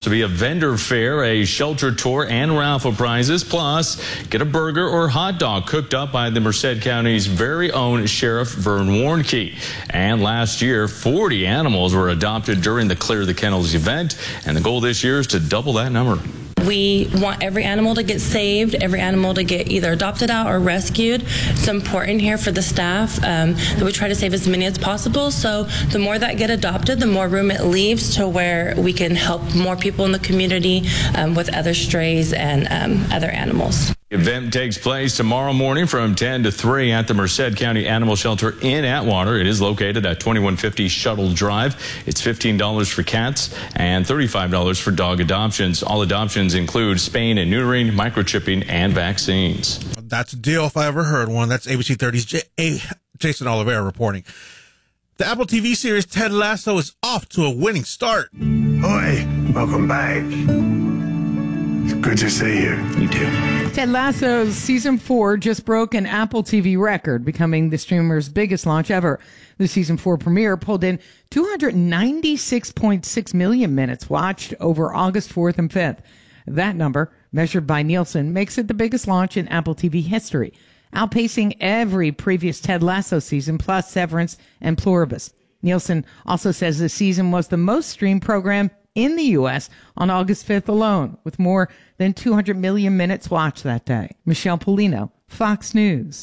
to be a vendor fair, a shelter tour, and raffle prizes. Plus, get a burger or hot dog cooked up by the Merced County's very own Sheriff Vern Warnke. And last year, 40 animals were adopted during the Clear the Kennels event, and the goal this year is to double that number. We want every animal to get saved, every animal to get either adopted out or rescued. It's important here for the staff that we try to save as many as possible. So the more that get adopted, the more room it leaves to where we can help more people in the community with other strays and other animals. The event takes place tomorrow morning from 10 to 3 at the Merced County Animal Shelter in Atwater. It is located at 2150 Shuttle Drive. It's $15 for cats and $35 for dog adoptions. All adoptions include spaying and neutering, microchipping, and vaccines. That's a deal if I ever heard one. That's ABC 30's Jason Oliveira reporting. The Apple TV series Ted Lasso is off to a winning start. Oi, welcome back. It's good to see you. You too. Ted Lasso's Season 4 just broke an Apple TV record, becoming the streamer's biggest launch ever. The Season 4 premiere pulled in 296.6 million minutes watched over August 4th and 5th. That number, measured by Nielsen, makes it the biggest launch in Apple TV history, outpacing every previous Ted Lasso season, plus Severance and Pluribus. Nielsen also says the season was the most streamed program in the U.S. on August 5th alone, with more than 200 million minutes watched that day. Michelle Polino, Fox News.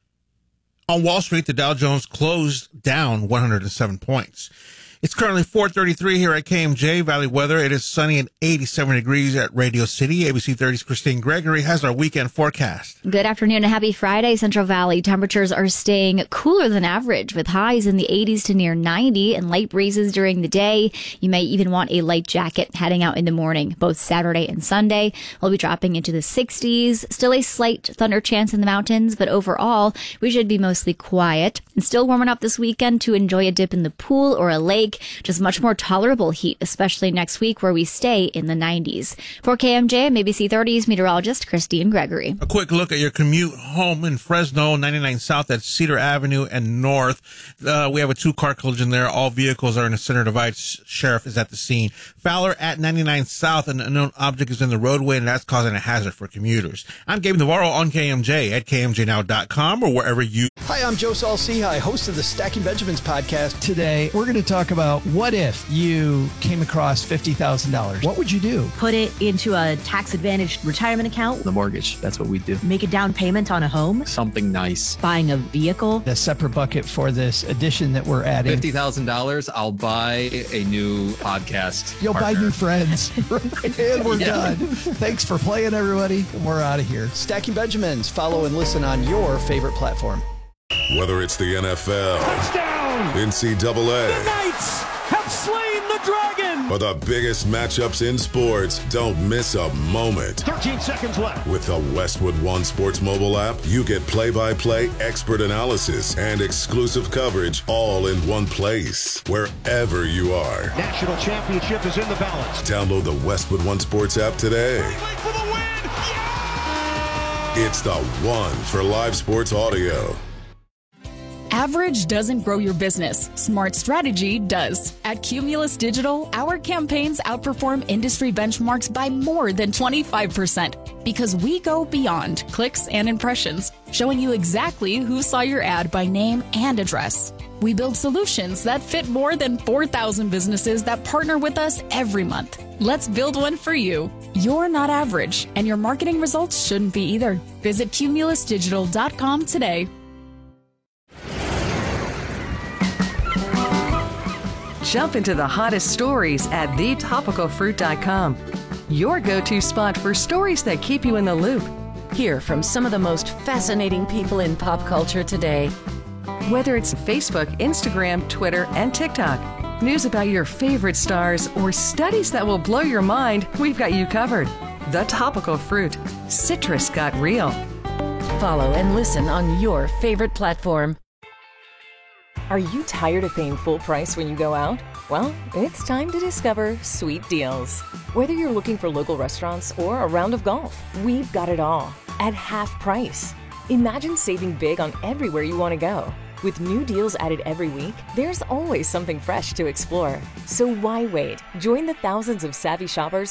On Wall Street, the Dow Jones closed down 107 points. It's currently 4:33 here at KMJ Valley Weather. It is sunny and 87 degrees at Radio City. ABC 30's Christine Gregory has our weekend forecast. Good afternoon and happy Friday, Central Valley. Temperatures are staying cooler than average with highs in the 80s to near 90 and light breezes during the day. You may even want a light jacket heading out in the morning. Both Saturday and Sunday will be dropping into the 60s. Still a slight thunder chance in the mountains, but overall, we should be mostly quiet. And still warm enough this weekend to enjoy a dip in the pool or a lake. Just much more tolerable heat, especially next week where we stay in the 90s. For KMJ, I'm ABC 30's meteorologist Christine Gregory. A quick look at your commute home in Fresno, 99 South at Cedar Avenue and North. We have a two-car collision there. All vehicles are in a center divide. Sheriff is at the scene. Fowler at 99 South, an unknown object is in the roadway, and that's causing a hazard for commuters. I'm Gabe Navarro on KMJ at KMJNow.com or wherever you... Hi, I'm Joe Saul-Sehy, host of the Stacking Benjamins podcast. Today, we're going to talk about what if you came across $50,000? What would you do? Put it into a tax-advantaged retirement account. The mortgage. That's what we'd do. Make a down payment on a home. Something nice. Buying a vehicle. A separate bucket for this addition that we're adding. $50,000, I'll buy a new podcast. You'll partner. buy new friends. And we're done. Thanks for playing, everybody. We're out of here. Stacking Benjamins. Follow and listen on your favorite platform. Whether it's the NFL, touchdown, NCAA, the Knights have slain the dragon, or the biggest matchups in sports, don't miss a moment. 13 seconds left. With the Westwood One Sports mobile app, you get play-by-play expert analysis and exclusive coverage all in one place, wherever you are. National championship is in the balance. Download the Westwood One Sports app today. For the win. Yeah! It's the one for live sports audio. Average doesn't grow your business. Smart strategy does. At Cumulus Digital, our campaigns outperform industry benchmarks by more than 25% because we go beyond clicks and impressions, showing you exactly who saw your ad by name and address. We build solutions that fit more than 4,000 businesses that partner with us every month. Let's build one for you. You're not average, and your marketing results shouldn't be either. Visit cumulusdigital.com today. Jump into the hottest stories at thetopicalfruit.com. Your go-to spot for stories that keep you in the loop. Hear from some of the most fascinating people in pop culture today. Whether it's Facebook, Instagram, Twitter, and TikTok, news about your favorite stars, or studies that will blow your mind, we've got you covered. The Topical Fruit. Citrus got real. Follow and listen on your favorite platform. Are you tired of paying full price when you go out? Well, it's time to discover Sweet Deals. Whether you're looking for local restaurants or a round of golf, we've got it all at half price. Imagine saving big on everywhere you want to go. With new deals added every week, there's always something fresh to explore. So why wait? Join the thousands of savvy shoppers